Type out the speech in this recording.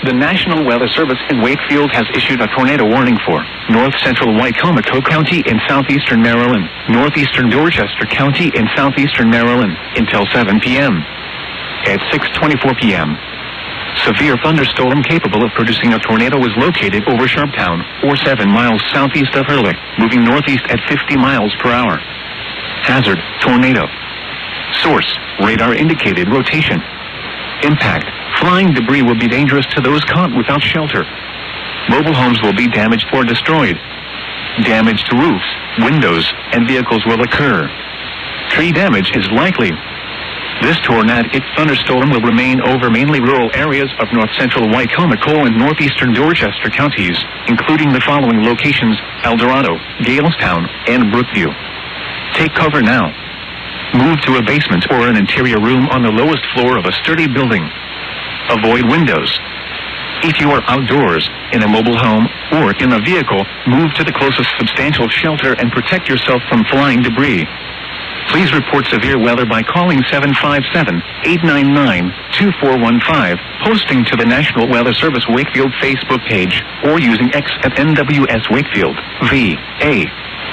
The National Weather Service in Wakefield has issued a tornado warning for north central Wicomico County in southeastern Maryland, northeastern Dorchester County in southeastern Maryland, until 7 p.m. At 6:24 p.m., severe thunderstorm capable of producing a tornado was located over Sharptown, or 7 miles southeast of Ehrlich, moving northeast at 50 miles per hour. Hazard, tornado. Source, radar indicated rotation. Impact, flying debris will be dangerous to those caught without shelter. Mobile homes will be damaged or destroyed. Damage to roofs, windows, and vehicles will occur. Tree damage is likely. This tornadic thunderstorm will remain over mainly rural areas of north-central Wicomico and northeastern Dorchester counties, including the following locations: El Dorado, Galestown, and Brookview. Take cover now. Move to a basement or an interior room on the lowest floor of a sturdy building. Avoid windows. If you are outdoors, in a mobile home, or in a vehicle, move to the closest substantial shelter and protect yourself from flying debris. Please report severe weather by calling 757-899-2415, posting to the National Weather Service Wakefield Facebook page, or using X at NWS Wakefield, VA.